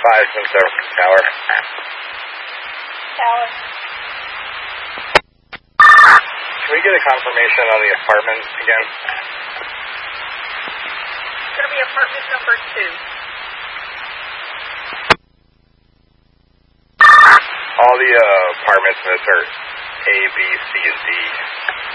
Tower. Tower. Can we get a confirmation on the apartment again? It's going to be apartment number 2. All the apartments in this are A, B, C, and D.